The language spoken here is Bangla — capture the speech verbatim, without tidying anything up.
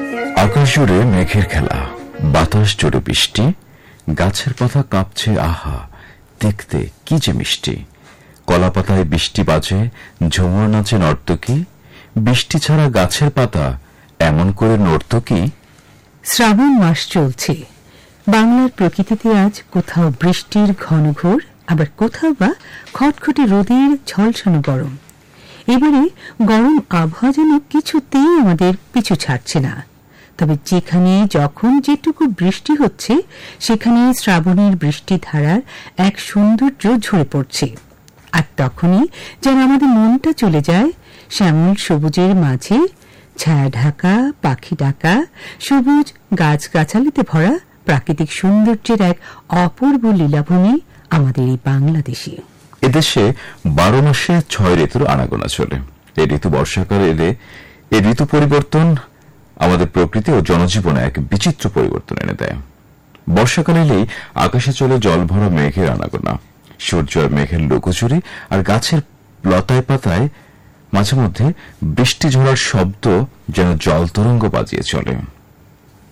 আকাশ জুড়ে মেঘের খেলা, বাতাস জুড়ে বৃষ্টি, গাছের পাতা কাঁপছে, আহা দেখতে কি যে মিষ্টি। কলা পাতায় বৃষ্টি বাজে, ঝুমুর নাচে নর্তকী, বৃষ্টি ছাড়া গাছের পাতা এমন করে নর্তকী। শ্রাবণ মাস চলছে, বাংলার প্রকৃতিতে আজ কোথাও বৃষ্টির ঘনঘোর, আবার কোথাও বা খটখটে রোদের ঝলসানো গরম। এবারে গরম আবহাওয়া যেন কিছুতেই আমাদের পিছু ছাড়ছে না। তবে যেখানে যখন যেটুকু বৃষ্টি হচ্ছে, সেখানে শ্রাবণের বৃষ্টি ধারার এক সৌন্দর্য ঝরে পড়ছে। আর তখনই যেন আমাদের মনটা চলে যায় শ্যামল সবুজের মাঝে, ছায়া ঢাকা, পাখি ডাকা, সবুজ গাছগাছালিতে ভরা প্রাকৃতিক সৌন্দর্যের এক অপূর্ব লীলাভূমি আমাদের এই বাংলাদেশে। এদেশে বারো মাসে ছয় ঋতুর আনাগোনা চলে। এই ঋতু বর্ষাকালে এলে এই ঋতু পরিবর্তন আমাদের প্রকৃতি ও জনজীবনে এক বিচিত্র পরিবর্তন এনে দেয়। বর্ষাকালে এলেই আকাশে চলে জল ভরা মেঘের আনাগোনা, সূর্য আর মেঘের লুকোচুরি, আর গাছের লতায় পাতায় মাঝে মধ্যে বৃষ্টি ঝরার শব্দ যেন জল তরঙ্গ বাজিয়ে চলে।